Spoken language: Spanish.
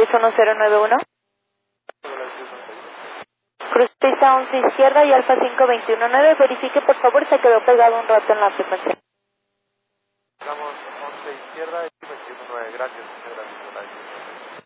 1091. Cruz pista 11 izquierda y Alfa 5219. Verifique, por favor, se quedó pegado un rato en la frecuencia. Estamos 11 izquierda y 21.9. Gracias, muchas gracias.